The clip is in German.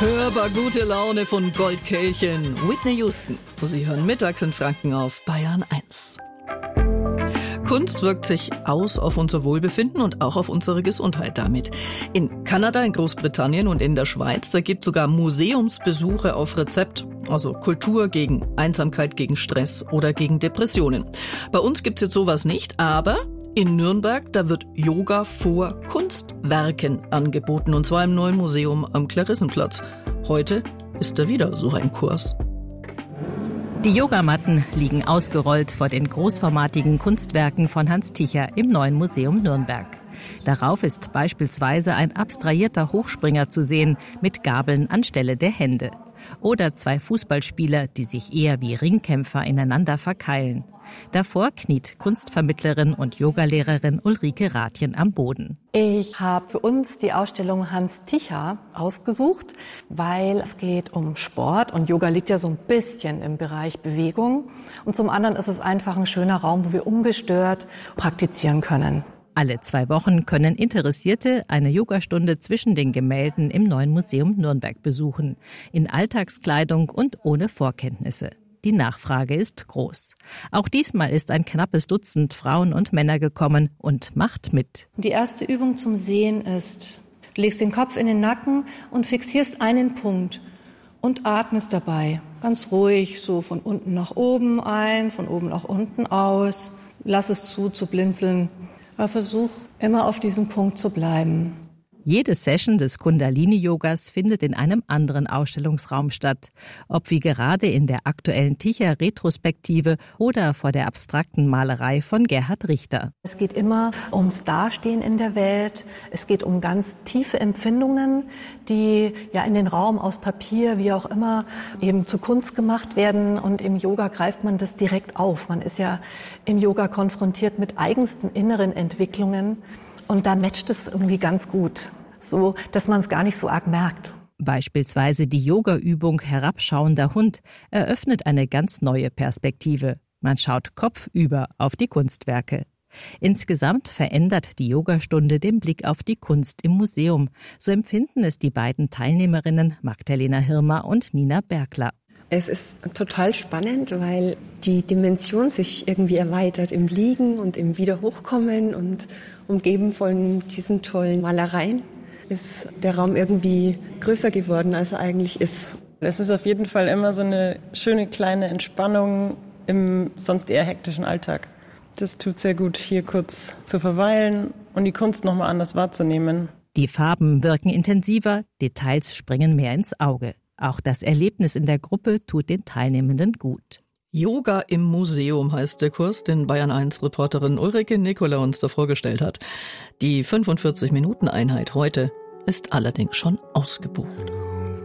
Hörbar gute Laune von Goldkehlchen. Whitney Houston. Sie hören mittags in Franken auf Bayern 1. Kunst wirkt sich aus auf unser Wohlbefinden und auch auf unsere Gesundheit damit. In Kanada, in Großbritannien und in der Schweiz, da gibt es sogar Museumsbesuche auf Rezept. Also Kultur gegen Einsamkeit, gegen Stress oder gegen Depressionen. Bei uns gibt es jetzt sowas nicht, aber in Nürnberg, da wird Yoga vor Kunstwerken angeboten, und zwar im neuen Museum am Klarissenplatz. Heute ist da wieder so ein Kurs. Die Yogamatten liegen ausgerollt vor den großformatigen Kunstwerken von Hans Ticher im neuen Museum Nürnberg. Darauf ist beispielsweise ein abstrahierter Hochspringer zu sehen, mit Gabeln anstelle der Hände. Oder zwei Fußballspieler, die sich eher wie Ringkämpfer ineinander verkeilen. Davor kniet Kunstvermittlerin und Yogalehrerin Ulrike Rathjen am Boden. Ich habe für uns die Ausstellung Hans Ticher ausgesucht, weil es geht um Sport und Yoga liegt ja so ein bisschen im Bereich Bewegung. Und zum anderen ist es einfach ein schöner Raum, wo wir ungestört praktizieren können. Alle 2 Wochen können Interessierte eine Yogastunde zwischen den Gemälden im neuen Museum Nürnberg besuchen. In Alltagskleidung und ohne Vorkenntnisse. Die Nachfrage ist groß. Auch diesmal ist ein knappes Dutzend Frauen und Männer gekommen und macht mit. Die erste Übung zum Sehen ist, du legst den Kopf in den Nacken und fixierst einen Punkt und atmest dabei. Ganz ruhig, so von unten nach oben ein, von oben nach unten aus. Lass es zu blinzeln. Aber versuch immer auf diesem Punkt zu bleiben. Jede Session des Kundalini-Yogas findet in einem anderen Ausstellungsraum statt. Ob wie gerade in der aktuellen Ticher-Retrospektive oder vor der abstrakten Malerei von Gerhard Richter. Es geht immer ums Dastehen in der Welt. Es geht um ganz tiefe Empfindungen, die ja in den Raum aus Papier, wie auch immer, eben zu Kunst gemacht werden. Und im Yoga greift man das direkt auf. Man ist ja im Yoga konfrontiert mit eigensten inneren Entwicklungen. Und da matcht es irgendwie ganz gut, so dass man es gar nicht so arg merkt. Beispielsweise die Yoga-Übung Herabschauender Hund eröffnet eine ganz neue Perspektive. Man schaut kopfüber auf die Kunstwerke. Insgesamt verändert die Yogastunde den Blick auf die Kunst im Museum. So empfinden es die beiden Teilnehmerinnen Magdalena Hirmer und Nina Bergler. Es ist total spannend, weil die Dimension sich irgendwie erweitert im Liegen und im Wiederhochkommen und umgeben von diesen tollen Malereien ist der Raum irgendwie größer geworden, als er eigentlich ist. Es ist auf jeden Fall immer so eine schöne kleine Entspannung im sonst eher hektischen Alltag. Das tut sehr gut, hier kurz zu verweilen und die Kunst nochmal anders wahrzunehmen. Die Farben wirken intensiver, Details springen mehr ins Auge. Auch das Erlebnis in der Gruppe tut den Teilnehmenden gut. Yoga im Museum heißt der Kurs, den Bayern1-Reporterin Ulrike Nicola uns da vorgestellt hat. Die 45-Minuten-Einheit heute ist allerdings schon ausgebucht.